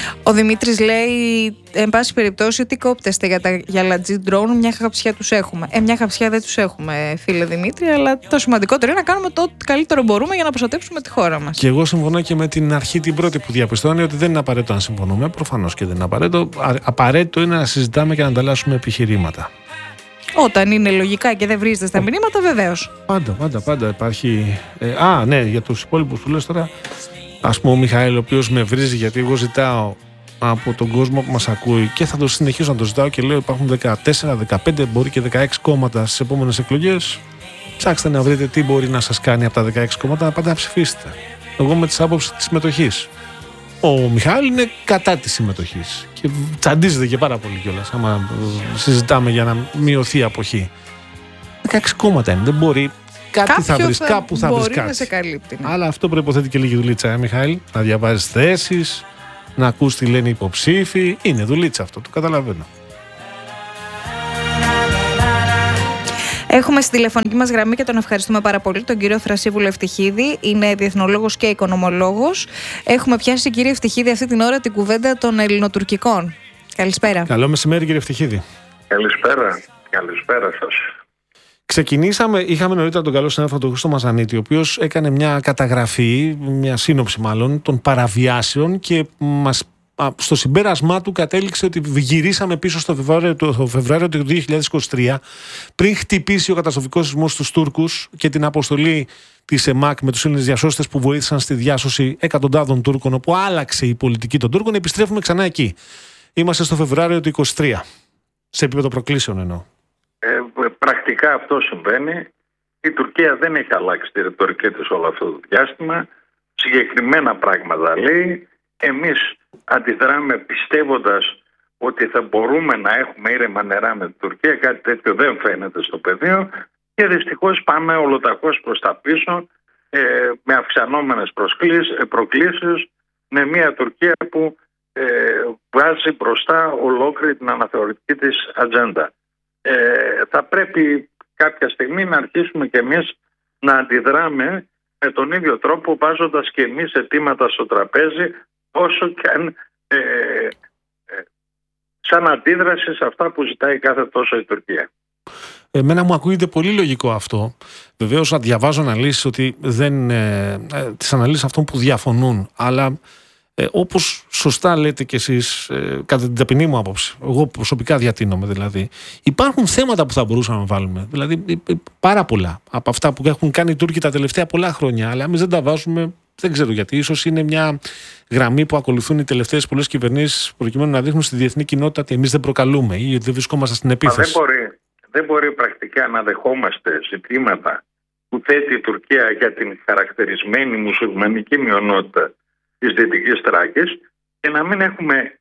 Ο Δημήτρης λέει, εν πάση περιπτώσει, ότι κόπτεστε για τα γυαλατζή ντρόουν, μια χαψιά τους έχουμε. Μια χαψιά δεν τους έχουμε, φίλε Δημήτρη, αλλά το σημαντικότερο είναι να κάνουμε το καλύτερο μπορούμε για να προστατεύσουμε τη χώρα μας. Και εγώ συμφωνώ και με την αρχή την πρώτη που διαπιστώνει, ότι δεν είναι απαραίτητο να συμφωνούμε. Προφανώς και δεν είναι απαραίτητο. Απαραίτητο είναι να συζητάμε και να ανταλλάσσουμε επιχειρήματα. Όταν είναι λογικά και δεν βρίζετε στα μηνύματα, βεβαίως. Πάντα υπάρχει. Ναι, για τους υπόλοιπους που λες τώρα. Ας πούμε ο Μιχαήλ, ο οποίος με βρίζει γιατί εγώ ζητάω από τον κόσμο που μας ακούει και θα το συνεχίσω να το ζητάω και λέω: υπάρχουν 14, 15, μπορεί και 16 κόμματα στις επόμενες εκλογές. Ψάξτε να βρείτε τι μπορεί να σας κάνει από τα 16 κόμματα να πάτε να ψηφίσετε. Εγώ με τις άποψεις της συμμετοχής. Ο Μιχαήλ είναι κατά της συμμετοχής και τσαντίζεται και πάρα πολύ κιόλας. Άμα συζητάμε για να μειωθεί η αποχή. 16 κόμματα είναι, δεν μπορεί. Κάτι θα βρεις, κάπου θα βρεις κάτι. Να σε καλύπτει, ναι. Αλλά αυτό προϋποθέτει και λίγη δουλίτσα, Μιχαήλ. Να διαβάζεις θέσεις, να ακούς τι λένε οι υποψήφοι. Είναι δουλίτσα αυτό, το καταλαβαίνω. Έχουμε στη τηλεφωνική μας γραμμή και τον ευχαριστούμε πάρα πολύ τον κύριο Θρασίβουλο Ευτυχίδη. Είναι διεθνολόγος και οικονομολόγος. Έχουμε πιάσει, κύριε Ευτυχίδη, αυτή την ώρα την κουβέντα των ελληνοτουρκικών. Καλησπέρα. Καλό μεσημέρι, κύριε Ευτυχίδη. Καλησπέρα σας. Ξεκινήσαμε, είχαμε νωρίτερα τον καλό συνάδελφο τον Χρήστο Μαζανίτη, ο οποίος έκανε μια καταγραφή, μια σύνοψη μάλλον, των παραβιάσεων και στο συμπέρασμά του κατέληξε ότι γυρίσαμε πίσω στο Φεβρουάριο του 2023, πριν χτυπήσει ο καταστροφικός σεισμός στους Τούρκους και την αποστολή της ΕΜΑΚ με τους Έλληνες διασώστες που βοήθησαν στη διάσωση εκατοντάδων Τούρκων, όπου άλλαξε η πολιτική των Τούρκων. Επιστρέφουμε ξανά εκεί. Είμαστε στο Φεβρουάριο του 2023, σε επίπεδο προκλήσεων εννοώ. Πρακτικά αυτό συμβαίνει. Η Τουρκία δεν έχει αλλάξει τη ρητορική της όλο αυτό το διάστημα. Συγκεκριμένα πράγματα λέει. Εμείς αντιδράμε πιστεύοντας ότι θα μπορούμε να έχουμε ήρεμα νερά με την Τουρκία. Κάτι τέτοιο δεν φαίνεται στο πεδίο. Και δυστυχώς πάμε ολοταχώς προς τα πίσω με αυξανόμενες προκλήσεις, με μια Τουρκία που βάζει μπροστά ολόκληρη την αναθεωρητική της ατζέντα. Θα πρέπει κάποια στιγμή να αρχίσουμε κι εμείς να αντιδράμε με τον ίδιο τρόπο, βάζοντας κι εμείς αιτήματα στο τραπέζι, όσο και αν σαν αντίδραση σε αυτά που ζητάει κάθε τόσο η Τουρκία. Εμένα μου ακούγεται πολύ λογικό αυτό. Βεβαίως διαβάζω αναλύσεις ότι τις αναλύσεις αυτών που διαφωνούν, αλλά όπως σωστά λέτε κι εσείς, κατά την ταπεινή μου άποψη, εγώ προσωπικά διατείνομαι δηλαδή, υπάρχουν θέματα που θα μπορούσαμε να βάλουμε. Δηλαδή πάρα πολλά από αυτά που έχουν κάνει οι Τούρκοι τα τελευταία πολλά χρόνια, αλλά εμείς δεν τα βάζουμε, δεν ξέρω γιατί. Ίσως είναι μια γραμμή που ακολουθούν οι τελευταίες πολλές κυβερνήσεις προκειμένου να δείχνουν στη διεθνή κοινότητα ότι εμείς δεν προκαλούμε ή ότι δεν βρισκόμαστε στην επίθεση. Δεν μπορεί πρακτικά να δεχόμαστε ζητήματα που θέτει η Τουρκία για την χαρακτηρισμένη μουσουλμανική μειονότητα της Δυτικής Θράκης και να μην έχουμε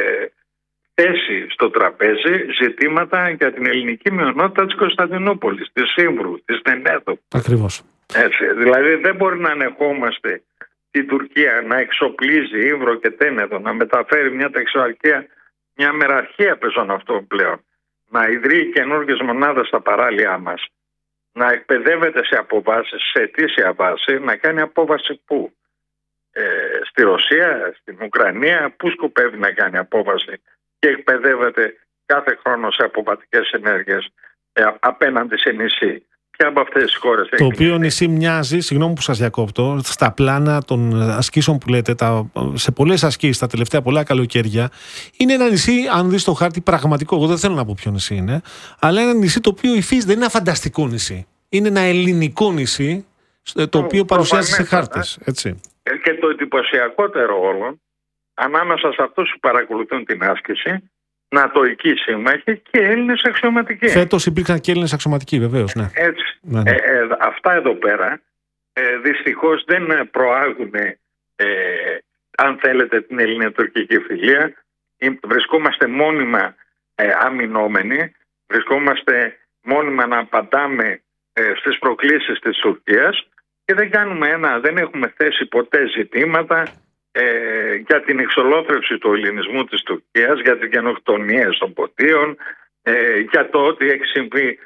θέσει στο τραπέζι ζητήματα για την ελληνική μειονότητα της Κωνσταντινούπολης, της Σύμβρου, της Τενέδου. Ακριβώς. Έτσι, δηλαδή δεν μπορεί να ανεχόμαστε η Τουρκία να εξοπλίζει Ύβρο και Τένεδο, να μεταφέρει μια ταξιαρχία, μια μεραρχία πεζών αυτών πλέον, να ιδρύει καινούργιες μονάδες στα παράλια μας, να εκπαιδεύεται σε αποβάσεις, σε αιτήσια βάση, να κάνει απόβαση πού? Στη Ρωσία, στην Ουκρανία, πού σκοπεύει να κάνει απόβαση και εκπαιδεύεται κάθε χρόνο σε αποβατικές ενέργειες απέναντι σε νησί? Ποια από αυτές τις χώρες το οποίο νησί μοιάζει, συγγνώμη που σας διακόπτω, στα πλάνα των ασκήσεων που λέτε, σε πολλές ασκήσεις τα τελευταία πολλά καλοκαίρια, είναι ένα νησί, αν δεις το χάρτη, πραγματικό. Εγώ δεν θέλω να πω ποιο νησί είναι, αλλά ένα νησί το οποίο υφίσταται, δεν είναι ένα φανταστικό νησί. Είναι ένα ελληνικό νησί, το οποίο παρουσιάζει σε χάρτες. Έτσι. Και το εντυπωσιακότερο όλων, ανάμεσα σε αυτούς που παρακολουθούν την άσκηση, νατοικοί σύμμαχοι και Έλληνες αξιωματικοί. Φέτος υπήρξαν και Έλληνες αξιωματικοί, βεβαίως. Ναι. Έτσι. Ναι. Αυτά εδώ πέρα δυστυχώς δεν προάγουν, αν θέλετε, την ελληνοτουρκική φιλία. Βρισκόμαστε μόνιμα αμυνόμενοι, βρισκόμαστε μόνιμα να απαντάμε στις προκλήσεις της Τουρκίας και δεν έχουμε θέσει ποτέ ζητήματα για την εξολόθρευση του ελληνισμού της Τουρκίας, για τις γενοκτονίες των ποτίων, για το ότι έχει συμβεί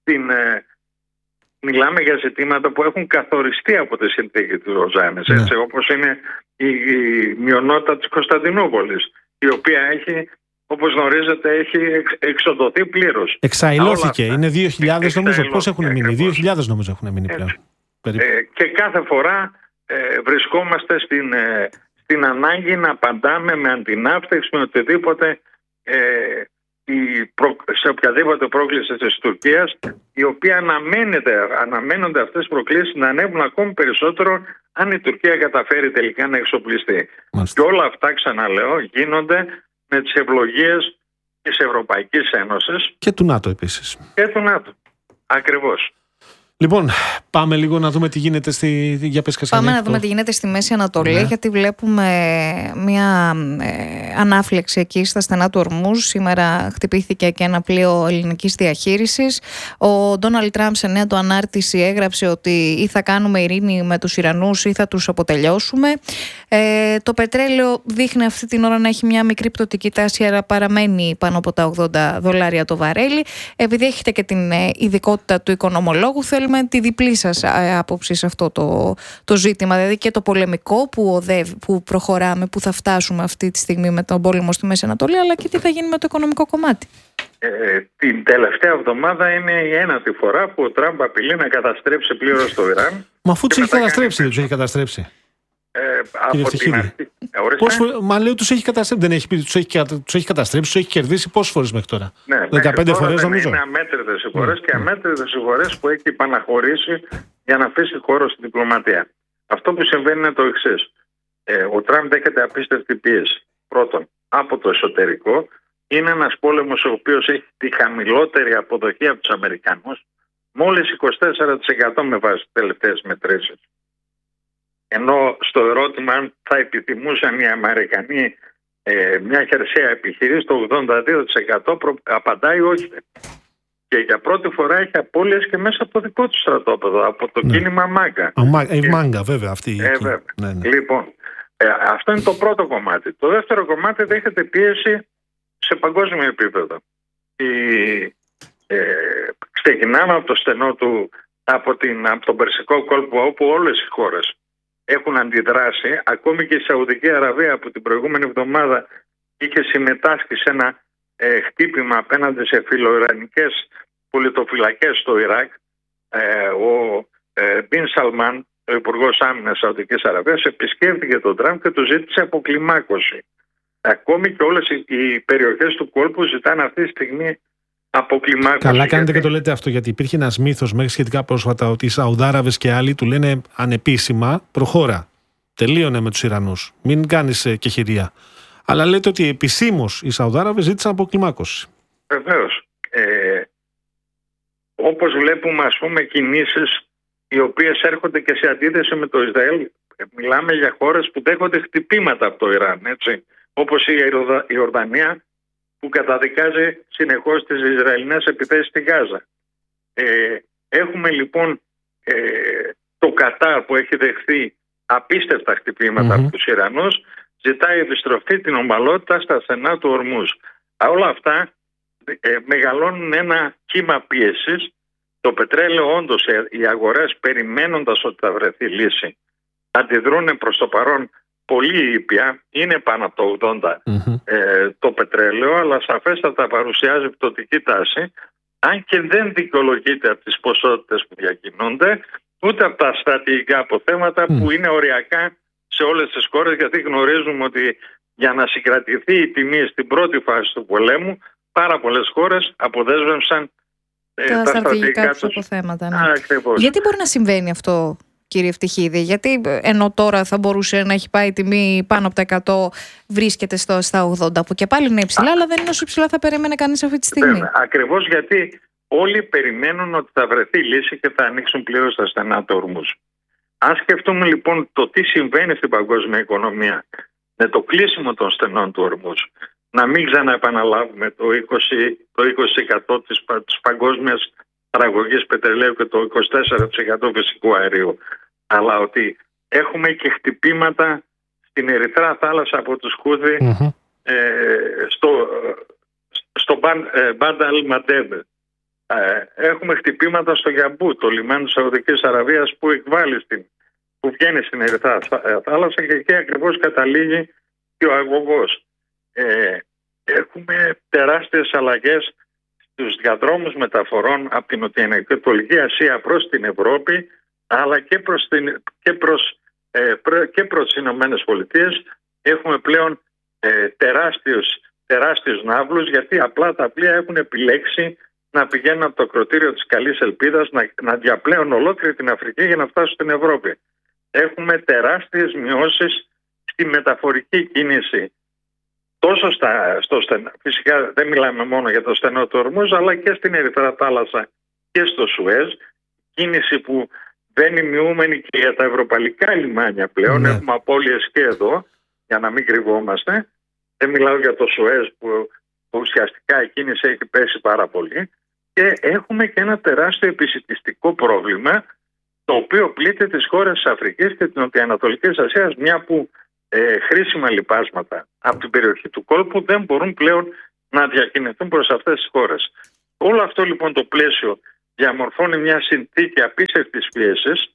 μιλάμε για ζητήματα που έχουν καθοριστεί από τη συνθήκη της Λοζάνης, όπως είναι η μειονότητα της Κωνσταντινούπολης, η οποία έχει, όπως γνωρίζετε, έχει εξοδοθεί πλήρως. Εξαϊλώθηκε. Είναι 2.000 νομίζω. Πώς έχουν μείνει? 2.000 νομίζω έχουν μείνει πλέον. Και κάθε φορά βρισκόμαστε στην ανάγκη να απαντάμε με αντιναύτευση, με οτιδήποτε, σε οποιαδήποτε πρόκληση της Τουρκίας, η οποία αναμένονται αυτές τις προκλήσεις να ανέβουν ακόμη περισσότερο αν η Τουρκία καταφέρει τελικά να εξοπλιστεί. Μάλιστα. Και όλα αυτά, ξαναλέω, γίνονται με τις ευλογίες της Ευρωπαϊκής Ένωσης. Και του ΝΑΤΟ επίσης. Και του ΝΑΤΟ. Ακριβώς. Λοιπόν, πάμε λίγο να δούμε τι γίνεται για πες, Κασιανή. Πάμε να δούμε τι γίνεται στη Μέση Ανατολή, ναι. Γιατί βλέπουμε μια ανάφλεξη εκεί στα στενά του Ορμούζ. Σήμερα χτυπήθηκε και ένα πλοίο ελληνικής διαχείρισης. Ο Ντόναλντ Τραμπ σε νέα του ανάρτηση έγραψε ότι ή θα κάνουμε ειρήνη με τους Ιρανούς ή θα τους αποτελειώσουμε. Το πετρέλαιο δείχνει αυτή την ώρα να έχει μια μικρή πτωτική τάση, αλλά παραμένει πάνω από τα $80 το βαρέλι. Επειδή έχετε και την ειδικότητα του οικονομολόγου, θέλουμε τη διπλή σας άποψη σε αυτό το ζήτημα, δηλαδή και το πολεμικό που προχωράμε, που θα φτάσουμε αυτή τη στιγμή με τον πόλεμο στη Μέση Ανατολή, αλλά και τι θα γίνει με το οικονομικό κομμάτι. Την τελευταία εβδομάδα είναι η ένατη φορά που ο Τραμπ απειλεί να καταστρέψει πλήρως το Ιράν. Μα αφού τους έχει καταστρέψει, δεν τους έχει καταστρέψει? Από την αρχή. Μα λέω τους έχει καταστρέψει. Δεν έχει πει, τους έχει καταστρέψει, τους έχει κερδίσει πόσες φορές μέχρι τώρα? Ναι, 15 φορές νομίζω. Είναι αμέτρητες οι φορές και αμέτρητες οι φορές που έχει επαναχωρήσει για να αφήσει χώρο στην διπλωματία. Αυτό που συμβαίνει είναι το εξής. Ο Τραμπ δέχεται απίστευτη πίεση. Πρώτον, από το εσωτερικό, είναι ένας πόλεμος ο οποίος έχει τη χαμηλότερη αποδοχή από τους Αμερικανούς, μόλις 24% με βάση τις τελευταίες μετρήσεις. Ενώ στο ερώτημα αν θα επιθυμούσαν οι Αμερικανοί μια χερσαία επιχείρηση, το 82% απαντάει όχι. Και για πρώτη φορά έχει απώλειες και μέσα από το δικό του στρατόπεδο, από το κίνημα Μάγκα. Μάγκα, βέβαια, αυτή. Ναι. Λοιπόν, αυτό είναι το πρώτο κομμάτι. Το δεύτερο κομμάτι δέχεται πίεση σε παγκόσμιο επίπεδο. Ξεκινάμε από το στενό του, από τον Περσικό κόλπο, όπου όλες οι χώρες έχουν αντιδράσει. Ακόμη και η Σαουδική Αραβία που την προηγούμενη εβδομάδα είχε συμμετάσχει σε ένα χτύπημα απέναντι σε φιλοϊρανικές πολιτοφυλακές στο Ιράκ. Ο Μπιν Σαλμάν, ο Υπουργός Άμυνας Σαουδικής Αραβίας, επισκέφθηκε τον Τραμπ και του ζήτησε αποκλιμάκωση. Ακόμη και όλες οι περιοχές του κόλπου ζητάνε αυτή τη στιγμή αποκλιμάκωση. Καλά κάνετε και το λέτε αυτό, γιατί υπήρχε ένας μύθος μέχρι σχετικά πρόσφατα ότι οι Σαουδάραβες και άλλοι του λένε ανεπίσημα προχώρα, τελείωνε με τους Ιρανούς, μην κάνεις κεχηρία. Αλλά λέτε ότι επισήμως οι Σαουδάραβες ζήτησαν αποκλιμάκωση. Βεβαίως. Όπως βλέπουμε, ας πούμε, κινήσεις οι οποίες έρχονται και σε αντίθεση με το Ισραήλ. Μιλάμε για χώρες που δέχονται χτυπήματα από το Ιράν, έτσι. Όπως η Ιορδανία, που καταδικάζει συνεχώς τις Ισραηλινές επιθέσεις στη Γάζα. Έχουμε λοιπόν το Κατάρ που έχει δεχθεί απίστευτα χτυπήματα από τους Ιρανούς, ζητάει επιστροφή την ομαλότητα στα στενά του Ορμούζ. Όλα αυτά μεγαλώνουν ένα κύμα πίεσης. Το πετρέλαιο, όντως, οι αγορές, περιμένοντας ότι θα βρεθεί λύση, αντιδρούν προς το παρόν πολύ ήπια, είναι πάνω από το 80 το πετρέλαιο, αλλά σαφέστατα παρουσιάζει πτωτική τάση, αν και δεν δικαιολογείται από τις ποσότητες που διακινούνται, ούτε από τα στρατηγικά αποθέματα που είναι οριακά σε όλες τις χώρες, γιατί γνωρίζουμε ότι για να συγκρατηθεί η τιμή στην πρώτη φάση του πολέμου, πάρα πολλές χώρες αποδέσμευσαν τα στρατηγικά τους αποθέματα. Ναι. Γιατί μπορεί να συμβαίνει αυτό, κύριε Ευτυχίδη? Γιατί ενώ τώρα θα μπορούσε να έχει πάει η τιμή πάνω από τα 100, βρίσκεται στα 80, που και πάλι είναι υψηλά, αλλά δεν είναι όσο υψηλά θα περίμενε κανείς αυτή τη στιγμή. Ακριβώς γιατί όλοι περιμένουν ότι θα βρεθεί λύση και θα ανοίξουν πλήρως τα στενά του Ορμούζ. Αν σκεφτούμε λοιπόν το τι συμβαίνει στην παγκόσμια οικονομία με το κλείσιμο των στενών του Ορμούζ, να μην ξαναεπαναλάβουμε το 20% της παγκόσμιας παραγωγής πετρελαίου και το 24% φυσικού αερίου, αλλά ότι έχουμε και χτυπήματα στην Ερυθρά θάλασσα από τους Χούθη στο Μπαντ Αλ Μαντέμπ. Έχουμε χτυπήματα στο Γιαμπού, το λιμάνι της Σαουδικής Αραβίας που βγαίνει στην Ερυθρά θάλασσα, και εκεί ακριβώς καταλήγει και ο αγωγός. έχουμε τεράστιες αλλαγές στους διαδρόμους μεταφορών από την Νοτιοανατολική Ασία προς την Ευρώπη, αλλά και προς τις Ηνωμένες Πολιτείες. Έχουμε πλέον τεράστιους ναύλους, γιατί απλά τα πλοία έχουν επιλέξει να πηγαίνουν από το ακροτήριο της Καλής Ελπίδας, να διαπλέουν ολόκληρη την Αφρική για να φτάσουν στην Ευρώπη. Έχουμε τεράστιες μειώσεις στη μεταφορική κίνηση, τόσο στο στενό, φυσικά δεν μιλάμε μόνο για το στενό του Ορμούζ, αλλά και στην Ερυθρά Θάλασσα και στο Σουέζ, κίνηση που δεν είναι μειούμενη και για τα ευρωπαϊκά λιμάνια πλέον. Ναι. Έχουμε απώλειες και εδώ, για να μην κρυβόμαστε. Δεν μιλάω για το Σουέζ που ουσιαστικά η κίνηση έχει πέσει πάρα πολύ. Και έχουμε και ένα τεράστιο επισιτιστικό πρόβλημα, το οποίο πλήττει τις χώρες της Αφρικής και της Νοτιοανατολικής Ασίας, μια που χρήσιμα λιπάσματα από την περιοχή του κόλπου δεν μπορούν πλέον να διακινηθούν προς αυτές τις χώρες. Όλο αυτό λοιπόν το πλαίσιο διαμορφώνει μια συνθήκη απίστευτης πίεσης.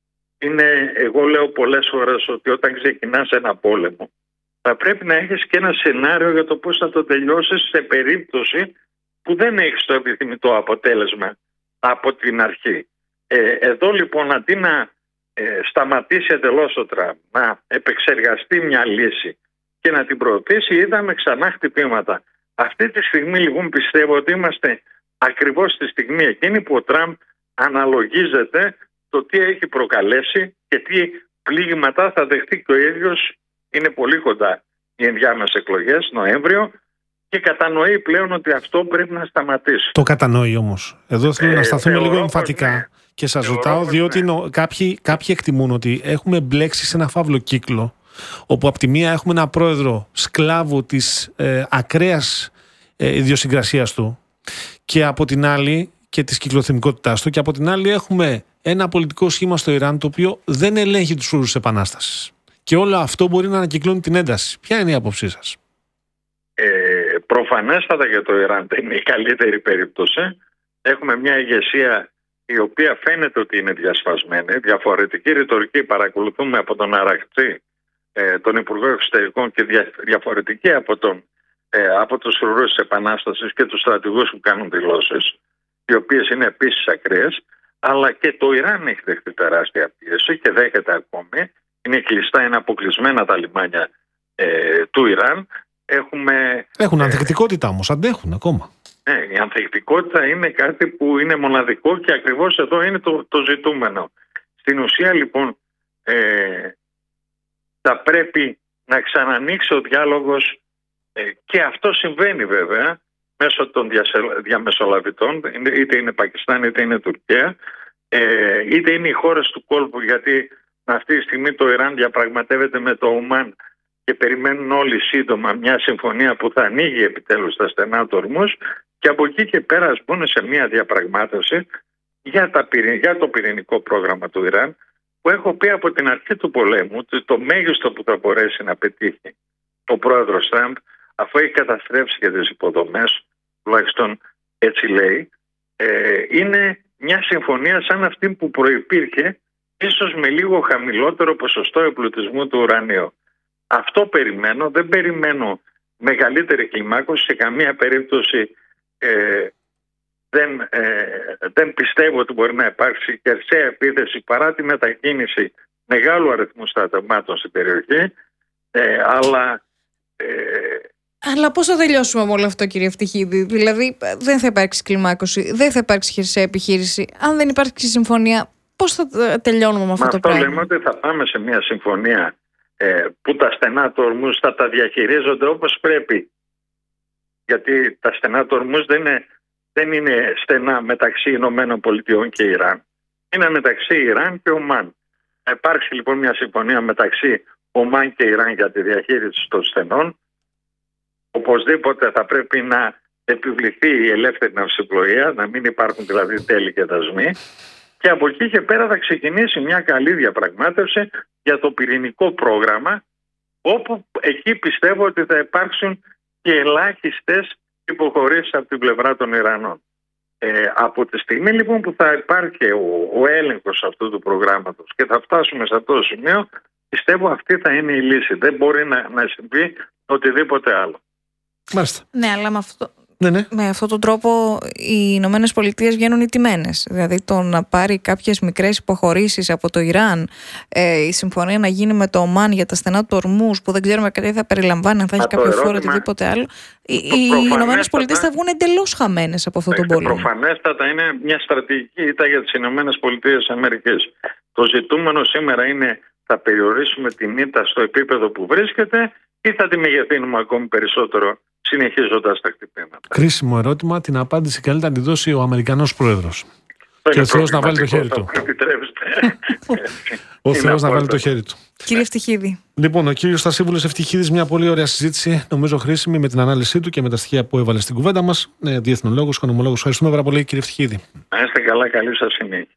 Εγώ λέω πολλές φορές ότι όταν ξεκινάς ένα πόλεμο θα πρέπει να έχεις και ένα σενάριο για το πώς θα το τελειώσεις σε περίπτωση που δεν έχεις το επιθυμητό αποτέλεσμα από την αρχή. Εδώ λοιπόν, αντί να σταματήσει εντελώς το Τραμπ, να επεξεργαστεί μια λύση και να την προωθήσει, είδαμε ξανά χτυπήματα. Αυτή τη στιγμή λοιπόν πιστεύω ότι είμαστε ακριβώς στη στιγμή εκείνη που ο Τραμπ αναλογίζεται το τι έχει προκαλέσει και τι πλήγματα θα δεχτεί και ο ίδιος. Είναι πολύ κοντά οι ενδιάμεσες εκλογές, Νοέμβριο, και κατανοεί πλέον ότι αυτό πρέπει να σταματήσει. Το κατανοεί όμως. Εδώ θέλω να σταθούμε λίγο εμφατικά. Ναι. Και σας ρωτάω, διότι κάποιοι εκτιμούν ότι έχουμε μπλέξει σε ένα φαύλο κύκλο, όπου από τη μία έχουμε ένα πρόεδρο σκλάβου της ακραίας ιδιοσυγκρασίας του, και από την άλλη, και της κυκλοθυμικότητάς του, και από την άλλη έχουμε ένα πολιτικό σχήμα στο Ιράν το οποίο δεν ελέγχει τους όρους της επανάστασης. Και όλο αυτό μπορεί να ανακυκλώνει την ένταση. Ποια είναι η άποψή σας? Προφανέστατα για το Ιράν δεν είναι η καλύτερη περίπτωση. Έχουμε μια ηγεσία η οποία φαίνεται ότι είναι διασπασμένη. Διαφορετική ρητορική παρακολουθούμε από τον Αραχτζή, τον Υπουργό Εξωτερικών, και διαφορετική από τους φρουρούς της Επανάστασης και τους στρατηγούς που κάνουν δηλώσεις, οι οποίες είναι επίσης ακραίες. Αλλά και το Ιράν έχει δεχτεί τεράστια πίεση και δέχεται ακόμη. Είναι κλειστά, είναι αποκλεισμένα τα λιμάνια του Ιράν. Έχουν ανθεκτικότητα όμως, αντέχουν ακόμα. Ναι, η ανθεκτικότητα είναι κάτι που είναι μοναδικό και ακριβώς εδώ είναι το ζητούμενο. Στην ουσία λοιπόν θα πρέπει να ξανανοίξει ο διάλογος, και αυτό συμβαίνει βέβαια μέσω των διαμεσολαβητών, είτε είναι Πακιστάν είτε είναι Τουρκία, είτε είναι οι χώρες του κόλπου, γιατί αυτή τη στιγμή το Ιράν διαπραγματεύεται με το Ομάν και περιμένουν όλοι σύντομα μια συμφωνία που θα ανοίγει επιτέλους τα στενά του Ορμούζ, και από εκεί και πέρα ας μπουν σε μια διαπραγμάτευση για το πυρηνικό πρόγραμμα του Ιράν, που έχω πει από την αρχή του πολέμου ότι το μέγιστο που θα μπορέσει να πετύχει ο πρόεδρος Τραμπ, αφού έχει καταστρέψει και τις υποδομές, τουλάχιστον έτσι λέει, είναι μια συμφωνία σαν αυτή που προϋπήρχε, ίσως με λίγο χαμηλότερο ποσοστό εμπλουτισμού του ουρανίου. Αυτό περιμένω, δεν περιμένω μεγαλύτερη κλιμάκωση σε καμία περίπτωση. Δεν πιστεύω ότι μπορεί να υπάρξει χερσαία επίθεση παρά τη μετακίνηση μεγάλου αριθμού στρατευμάτων στην περιοχή, αλλά πώς θα τελειώσουμε με όλο αυτό, κύριε Ευτυχίδη? Δηλαδή δεν θα υπάρξει κλιμάκωση, δεν θα υπάρξει χερσαία επιχείρηση. Αν δεν υπάρξει συμφωνία, πώς θα τελειώνουμε με αυτό το πράγμα? Αυτό λέμε ότι θα πάμε σε μια συμφωνία που τα στενά του Ορμούζ θα τα διαχειρίζονται όπως πρέπει. Γιατί τα στενά του Ορμούζ δεν είναι στενά μεταξύ Ηνωμένων Πολιτειών και Ιράν. Είναι μεταξύ Ιράν και Ομάν. Θα υπάρξει λοιπόν μια συμφωνία μεταξύ Ομάν και Ιράν για τη διαχείριση των στενών. Οπωσδήποτε θα πρέπει να επιβληθεί η ελεύθερη ναυσιπλοεία, να μην υπάρχουν δηλαδή τέλη και δασμοί. Και από εκεί και πέρα θα ξεκινήσει μια καλή διαπραγμάτευση για το πυρηνικό πρόγραμμα, όπου εκεί πιστεύω ότι θα υπάρξουν και ελάχιστες υποχωρήσεις από την πλευρά των Ιρανών. Από τη στιγμή λοιπόν που θα υπάρχει ο έλεγχος αυτού του προγράμματος και θα φτάσουμε σε αυτό το σημείο, πιστεύω αυτή θα είναι η λύση. Δεν μπορεί να συμβεί οτιδήποτε άλλο. Μάλιστα. Ναι, αλλά Ναι. με αυτόν τον τρόπο οι Ηνωμένες Πολιτείες βγαίνουν ηττημένες. Δηλαδή το να πάρει κάποιες μικρές υποχωρήσεις από το Ιράν, η συμφωνία να γίνει με το Ομάν για τα στενά του Ορμούζ, που δεν ξέρουμε τι θα περιλαμβάνει, αν θα έχει κάποιο φόρο, οτιδήποτε άλλο. Οι Ηνωμένες Πολιτείες θα βγουν εντελώς χαμένες από αυτόν τον πόλεμο. Προφανέστατα είναι μια στρατηγική ήττα για τις Ηνωμένες Πολιτείες Αμερικής. Το ζητούμενο σήμερα είναι, θα περιορίσουμε την ήττα στο επίπεδο που βρίσκεται ή θα τη μεγεθύνουμε ακόμη περισσότερο, συνεχίζοντας τα χτυπήματα. Κρίσιμο ερώτημα. Την απάντηση καλύτερα να τη δώσει ο Αμερικανός πρόεδρος. Και ο Θεός να βάλει το χέρι του. Ο Θεός να βάλει το χέρι του. Κύριε Ευτυχίδη. Λοιπόν, ο κύριος Στασίβουλος Ευτυχίδης, μια πολύ ωραία συζήτηση, νομίζω χρήσιμη, με την ανάλυση του και με τα στοιχεία που έβαλε στην κουβέντα μας. Διεθνολόγος, οικονομολόγος. Ευχαριστούμε πάρα πολύ, κύριε Ευτυχίδη. Να είστε καλά, καλή σας συνέχεια.